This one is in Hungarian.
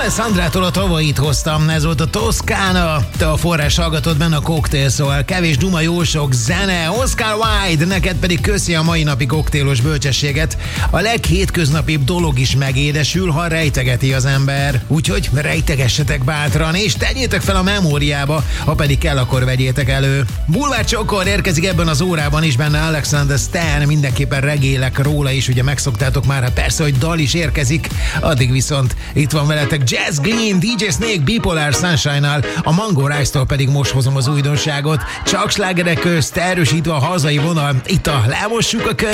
Alessandrától a tavalyit hoztam, ez volt a Toscana. Te a forrás hallgatod, benne a koktél, szóval kevés duma, jó sok zene. Oscar Wilde, neked pedig köszi a mai napi koktélos bölcsességet. A leghétköznapibb dolog is megédesül, ha rejtegeti az ember. Úgyhogy rejtegessetek bátran, és tegyétek fel a memóriába, ha pedig kell, akkor vegyétek elő. Bulvár Csokor érkezik ebben az órában is, benne Alexander Stan, mindenképpen regélek róla is, ugye megszoktátok már, hát persze, hogy dal is érkezik. Addig viszont itt van veletek Jazz Glynn, DJ Snake, Bipolar Sunshine-nal, a Mango Rice-tól pedig most hozom az újdonságot. Csak slágerek közt erősítve a hazai vonal, itt a Lemossuk a